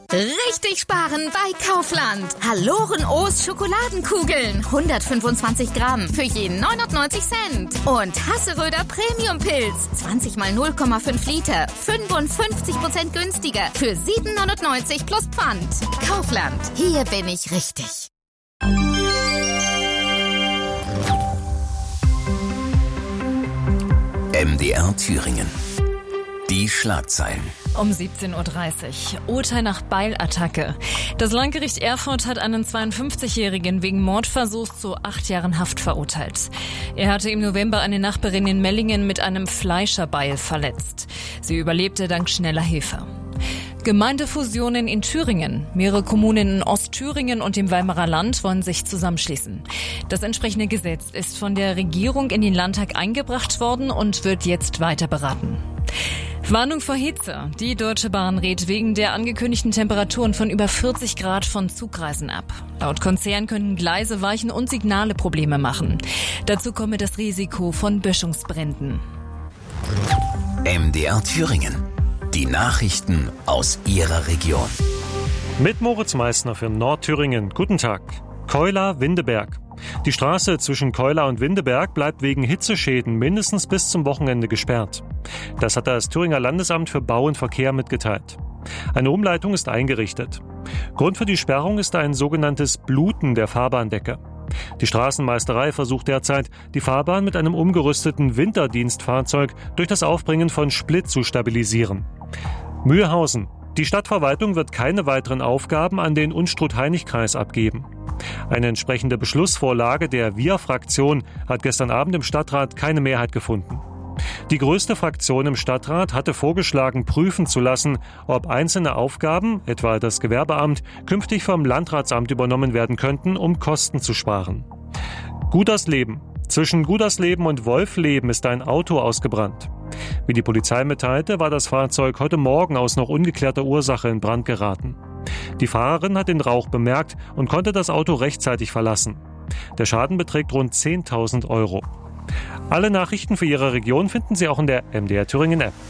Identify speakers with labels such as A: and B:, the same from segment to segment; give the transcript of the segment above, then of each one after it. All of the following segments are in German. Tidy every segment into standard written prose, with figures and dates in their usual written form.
A: Richtig sparen bei Kaufland. Haloren-O's Schokoladenkugeln. 125 Gramm für jeden 99 Cent. Und Hasseröder Premium-Pilz. 20 mal 0,5 Liter. 55% günstiger. Für 7,99 plus Pfand. Kaufland. Hier bin ich richtig.
B: MDR Thüringen. Die Schlagzeilen.
C: Um 17.30 Uhr. Urteil nach Beilattacke. Das Landgericht Erfurt hat einen 52-Jährigen wegen Mordversuchs zu 8 Jahren Haft verurteilt. Er hatte im November eine Nachbarin in Mellingen mit einem Fleischerbeil verletzt. Sie überlebte dank schneller Hilfe. Gemeindefusionen in Thüringen. Mehrere Kommunen in Ostthüringen und dem Weimarer Land wollen sich zusammenschließen. Das entsprechende Gesetz ist von der Regierung in den Landtag eingebracht worden und wird jetzt weiter beraten. Warnung vor Hitze. Die Deutsche Bahn rät wegen der angekündigten Temperaturen von über 40 Grad von Zugreisen ab. Laut Konzern können Gleise weichen und Signale Probleme machen. Dazu komme das Risiko von Böschungsbränden.
B: MDR Thüringen. Die Nachrichten aus Ihrer Region.
D: Mit Moritz Meissner für Nordthüringen. Guten Tag. Keula-Windeberg. Die Straße zwischen Keula und Windeberg bleibt wegen Hitzeschäden mindestens bis zum Wochenende gesperrt. Das hat das Thüringer Landesamt für Bau und Verkehr mitgeteilt. Eine Umleitung ist eingerichtet. Grund für die Sperrung ist ein sogenanntes Bluten der Fahrbahndecke. Die Straßenmeisterei versucht derzeit, die Fahrbahn mit einem umgerüsteten Winterdienstfahrzeug durch das Aufbringen von Split zu stabilisieren. Mühlhausen. Die Stadtverwaltung wird keine weiteren Aufgaben an den Unstrut-Heinig-Kreis abgeben. Eine entsprechende Beschlussvorlage der Wir-Fraktion hat gestern Abend im Stadtrat keine Mehrheit gefunden. Die größte Fraktion im Stadtrat hatte vorgeschlagen, prüfen zu lassen, ob einzelne Aufgaben, etwa das Gewerbeamt, künftig vom Landratsamt übernommen werden könnten, um Kosten zu sparen. Gudersleben. Zwischen Gudersleben und Wolfleben ist ein Auto ausgebrannt. Wie die Polizei mitteilte, war das Fahrzeug heute Morgen aus noch ungeklärter Ursache in Brand geraten. Die Fahrerin hat den Rauch bemerkt und konnte das Auto rechtzeitig verlassen. Der Schaden beträgt rund 10.000 Euro. Alle Nachrichten für Ihre Region finden Sie auch in der MDR Thüringen App.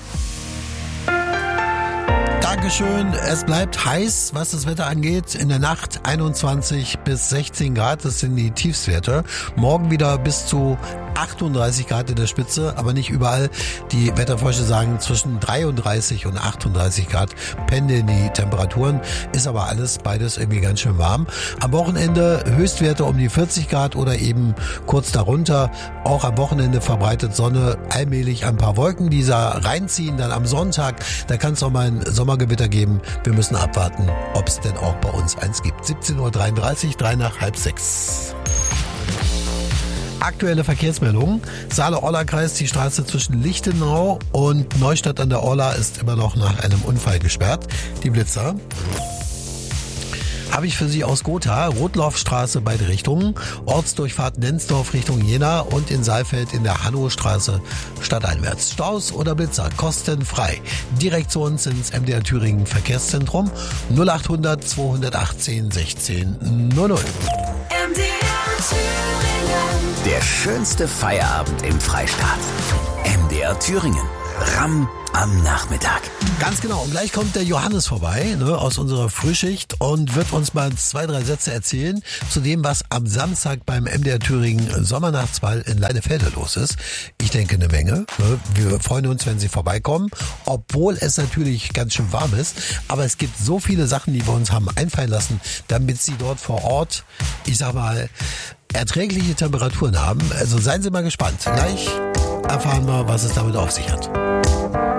E: Dankeschön. Es bleibt heiß, was das Wetter angeht. In der Nacht 21 bis 16 Grad, das sind die Tiefstwerte. Morgen wieder bis zu 38 Grad in der Spitze, aber nicht überall. Die Wetterforscher sagen, zwischen 33 und 38 Grad pendeln die Temperaturen. Ist aber beides irgendwie ganz schön warm. Am Wochenende Höchstwerte um die 40 Grad oder eben kurz darunter. Auch am Wochenende verbreitet Sonne, allmählich ein paar Wolken, die da reinziehen. Dann am Sonntag, da kann es noch mal ein Sommergewitter geben. Wir müssen abwarten, ob es denn auch bei uns eins gibt. 17.33 Uhr, 3 nach halb 6. Aktuelle Verkehrsmeldungen. Saale-Orla-Kreis, die Straße zwischen Lichtenau und Neustadt an der Orla ist immer noch nach einem Unfall gesperrt. Die Blitzer habe ich für Sie aus Gotha. Rotlaufstraße beide Richtungen. Ortsdurchfahrt Nensdorf Richtung Jena und in Saalfeld in der Hannostraße stadteinwärts. Staus oder Blitzer kostenfrei. Direkt zu uns ins MDR Thüringen Verkehrszentrum 0800 218 16 00.
B: Der schönste Feierabend im Freistaat. MDR Thüringen. Ramm am Nachmittag.
E: Ganz genau. Und gleich kommt der Johannes vorbei, aus unserer Frühschicht und wird uns mal 2, 3 Sätze erzählen zu dem, was am Samstag beim MDR Thüringen Sommernachtsball in Leinefelde los ist. Ich denke eine Menge. Wir freuen uns, wenn Sie vorbeikommen, obwohl es natürlich ganz schön warm ist. Aber es gibt so viele Sachen, die wir uns haben einfallen lassen, damit Sie dort vor Ort, ich sag mal, erträgliche Temperaturen haben. Also seien Sie mal gespannt. Gleich erfahren wir, was es damit auf sich hat.